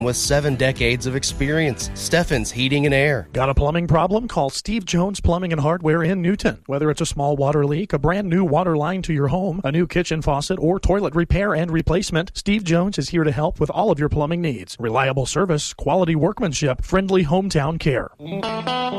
with 7 decades of experience. Steffens Heating and Air. Got a plumbing problem? Call Steve Jones Plumbing and Hardware in Newton. Whether it's a small water leak, a brand new water line to your home, a new kitchen faucet, or toilet repair and replacement, Steve Jones is here to help with all of your plumbing needs. Reliable service, quality workmanship, friendly hometown care.